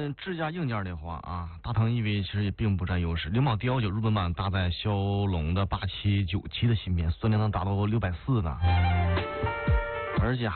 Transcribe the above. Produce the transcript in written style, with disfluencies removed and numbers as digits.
论智驾硬件的话啊，大唐 EV 其实也并不占优势。灵宝 D19 日本版搭载骁龙的879的芯片，算力能达到640呢，而且